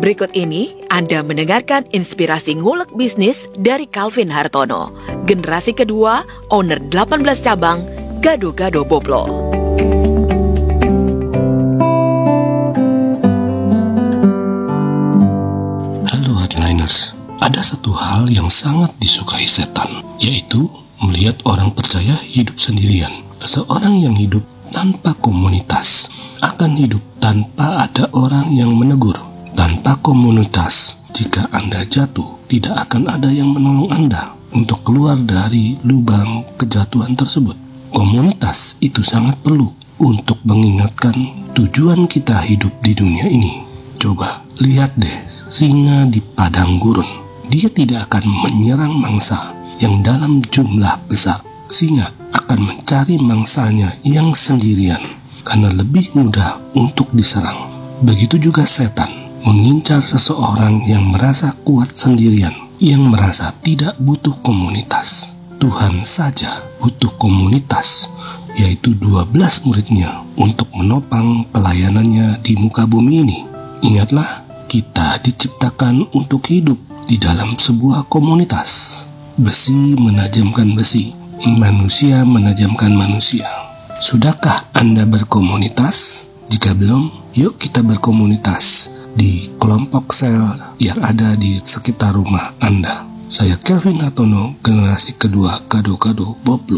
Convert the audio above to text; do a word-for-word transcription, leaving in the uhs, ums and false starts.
Berikut ini Anda mendengarkan inspirasi ngulek bisnis dari Calvin Hartono, generasi kedua, owner delapan belas cabang, Gado-Gado Boplo. Halo Hardliners, ada satu hal yang sangat disukai setan, yaitu melihat orang percaya hidup sendirian. Seseorang yang hidup tanpa komunitas akan hidup tanpa ada orang yang menegur. Tanpa komunitas, jika Anda jatuh, tidak akan ada yang menolong Anda untuk keluar dari lubang kejatuhan tersebut. Komunitas itu sangat perlu untuk mengingatkan tujuan kita hidup di dunia ini. Coba lihat deh, singa di padang gurun. Dia tidak akan menyerang mangsa yang dalam jumlah besar. Singa akan mencari mangsanya yang sendirian karena lebih mudah untuk diserang. Begitu juga setan mengincar seseorang yang merasa kuat sendirian, yang merasa tidak butuh komunitas. Tuhan saja butuh komunitas, yaitu dua belas muridnya untuk menopang pelayanannya di muka bumi ini. Ingatlah, kita diciptakan untuk hidup di dalam sebuah komunitas. Besi menajamkan besi, manusia menajamkan manusia. Sudahkah Anda berkomunitas? Jika belum, yuk kita berkomunitas di kelompok sel yang ada di sekitar rumah Anda. Saya Calvin Hartono, generasi kedua Gado-Gado Boplo.